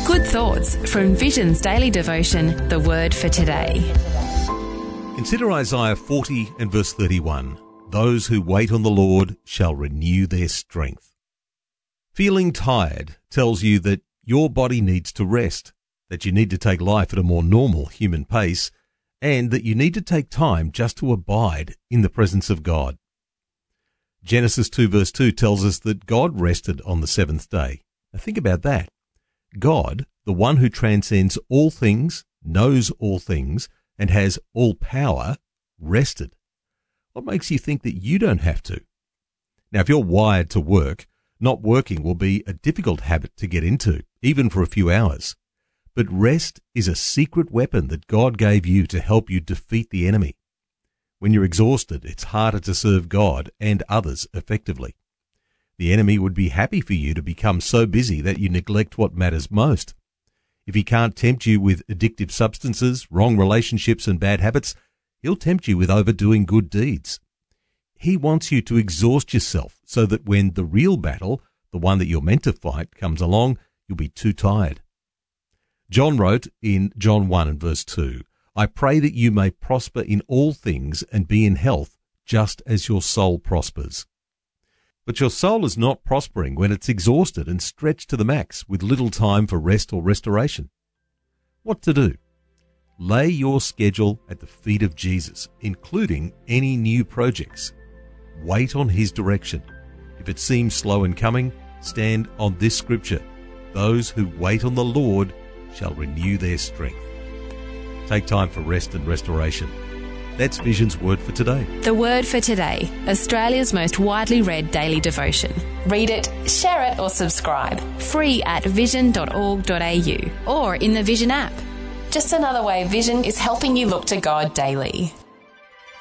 Good thoughts from Vision's daily devotion, The Word for Today. Consider Isaiah 40 and verse 31. Those who wait on the Lord shall renew their strength. Feeling tired tells you that your body needs to rest, that you need to take life at a more normal human pace, and that you need to take time just to abide in the presence of God. Genesis 2 verse 2 tells us that God rested on the seventh day. Now think about that. God, the one who transcends all things, knows all things, and has all power, rested. What makes you think that you don't have to? Now, if you're wired to work, not working will be a difficult habit to get into, even for a few hours. But rest is a secret weapon that God gave you to help you defeat the enemy. When you're exhausted, it's harder to serve God and others effectively. The enemy would be happy for you to become so busy that you neglect what matters most. If he can't tempt you with addictive substances, wrong relationships, and bad habits, he'll tempt you with overdoing good deeds. He wants you to exhaust yourself so that when the real battle, the one that you're meant to fight, comes along, you'll be too tired. John wrote in John 1 and verse 2, I pray that you may prosper in all things and be in health, just as your soul prospers. But your soul is not prospering when it's exhausted and stretched to the max with little time for rest or restoration. What to do? Lay your schedule at the feet of Jesus, including any new projects. Wait on his direction. If it seems slow in coming, stand on this scripture. Those who wait on the Lord shall renew their strength. Take time for rest and restoration. That's Vision's Word for Today. The Word for Today, Australia's most widely read daily devotion. Read it, share it or subscribe. Free at vision.org.au or in the Vision app. Just another way Vision is helping you look to God daily.